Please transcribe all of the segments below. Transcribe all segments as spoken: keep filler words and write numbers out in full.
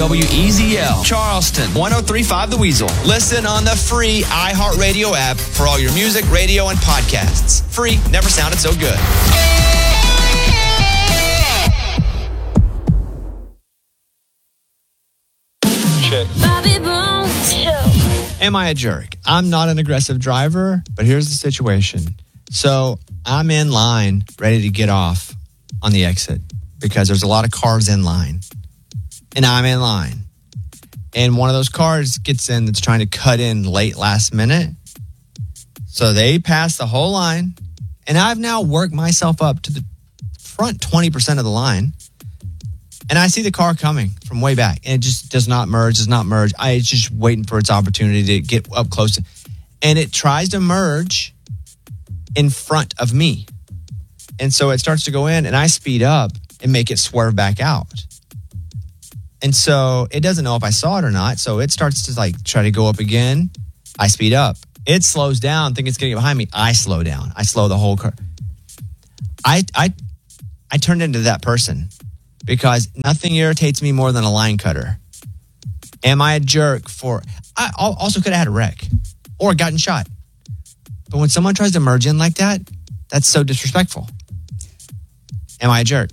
W E Z L, Charleston, one oh three point five The Weasel. Listen on the free iHeartRadio app for all your music, radio, and podcasts. Free, never sounded so good. Shit. Am I a jerk? I'm not an aggressive driver, but here's the situation. So I'm in line, ready to get off on the exit because there's a lot of cars in line. And I'm in line. And one of those cars gets in that's trying to cut in late last minute. So they pass the whole line. And I've now worked myself up to the front twenty percent of the line. And I see the car coming from way back. And it just does not merge, does not merge. I, it's just waiting for its opportunity to get up close. And it tries to merge in front of me. And so it starts to go in, and I speed up and make it swerve back out. And so it doesn't know if I saw it or not. So it starts to like try to go up again. I speed up. It slows down, think it's getting behind me. I slow down. I slow the whole car. I I I turned into that person because nothing irritates me more than a line cutter. Am I a jerk for... I also could have had a wreck or gotten shot. But when someone tries to merge in like that, that's so disrespectful. Am I a jerk?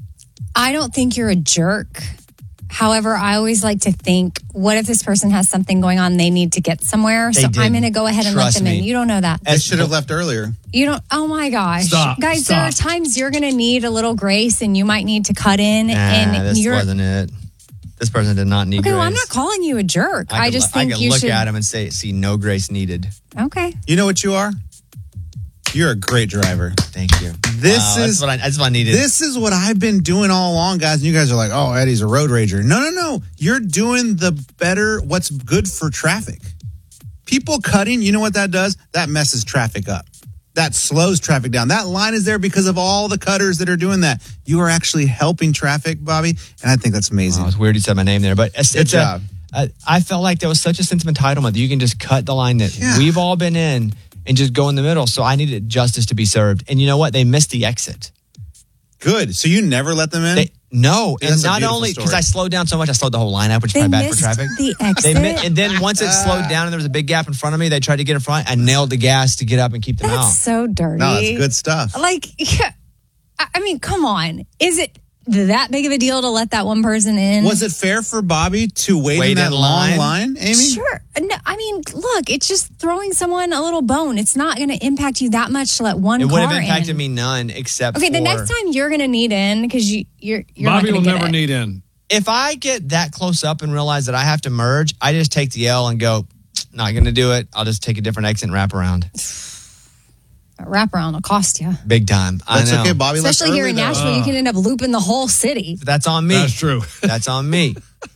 I don't think you're a jerk. However, I always like to think, what if this person has something going on, they need to get somewhere? They so didn't. I'm going to go ahead and Trust let them me. in. You don't know that. I should have left earlier. You don't, oh my gosh. Stop, Guys, stop. there are times you're going to need a little grace and you might need to cut in. Nah, and this you're, wasn't it. This person did not need okay, grace. well, I'm not calling you a jerk. I, can, just think I can you look should. at him and say, see, no grace needed. Okay. You know what you are? You're a great driver. Thank you. This Wow, is that's what I, that's what I needed. This is what I've been doing all along, guys. And you guys are like, oh, Eddie's a road rager. No, no, no. You're doing the better, what's good for traffic. People cutting, you know what that does? That messes traffic up. That slows traffic down. That line is there because of all the cutters that are doing that. You are actually helping traffic, Bobby, and I think that's amazing. Oh, it's weird you said my name there, but it's, Good it's job. A, a, I felt like there was such a sense of entitlement that you can just cut the line that Yeah. we've all been in and just go in the middle. So I needed justice to be served. And you know what? They missed the exit. Good. So you never let them in? They, no, Yeah, and that's a not beautiful only because story. I slowed down so much, I slowed the whole line up, which is They probably bad for missed traffic. the exit. They mi- and then once it slowed down and there was a big gap in front of me, they tried to get in front. I nailed the gas to get up and keep them That's out. so dirty. no, it's good stuff. Like, yeah, I I mean, come on. Is it that big of a deal to let that one person in? Was it fair for Bobby to wait, Wait in that in long line? line, Amy? Sure. No, I mean, look, it's just throwing someone a little bone. It's not going to impact you that much to let one It car would have impacted in. me none except Okay, for... the next time you're going to need in because you, you're, you're Bobby not will going to get never it. need in. If I get that close up and realize that I have to merge, I just take the L and go, not going to do it. I'll just take a different exit and wrap around. Wraparound will cost you. Big time. That's I know. okay, Bobby. left Especially here early, in though. Nashville, you can end up looping the whole city. That's on me. That's true. That's on me.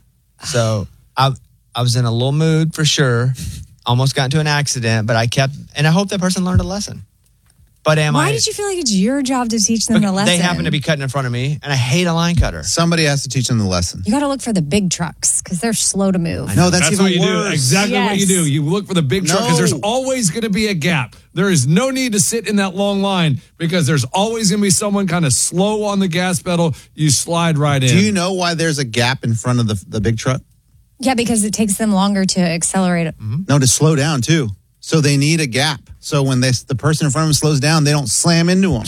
So I I was in a little mood for sure. Almost got into an accident, but I kept, and I hope that person learned a lesson. But am Why I? did you feel like it's your job to teach them the lesson? They happen to be cutting in front of me, and I hate a line cutter. Somebody has to teach them the lesson. You got to look for the big trucks because they're slow to move. No, that's, That's even what you worse. do. Exactly what you Yes. do. You look for the big truck because No. there's always going to be a gap. There is no need to sit in that long line because there's always going to be someone kind of slow on the gas pedal. You slide right in. Do you know why there's a gap in front of the, the big truck? Yeah, because it takes them longer to accelerate it. No, to slow down too. So they need a gap. So when they, the person in front of them slows down, they don't slam into them.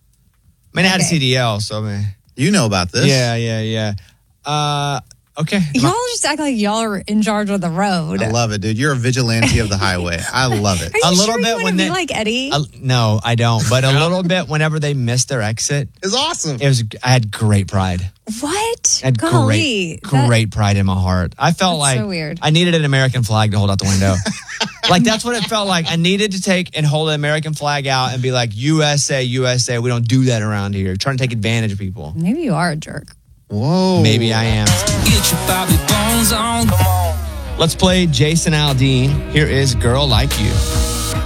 I mean, I had a Okay. C D L, so I mean, You know about this. yeah, yeah, yeah. Uh, okay. Y'all just act like y'all are in charge of the road. I love it, dude. You're a vigilante of the highway. I love it. Are you A little sure bit you want when to be they- like Eddie? Uh, no, I don't. But a little bit whenever they missed their exit, It's awesome. it was. I had great pride. what? I had Golly, great, that- great pride in my heart. I felt That's like so weird. I needed an American flag to hold out the window. Like that's what it felt like. I needed to take and hold an American flag out and be like, U S A, U S A. We don't do that around here. Trying to take advantage of people. Maybe you are a jerk. Whoa. Maybe I am. Get your Bobby Bones on. Let's play Jason Aldean. Here is Girl Like You.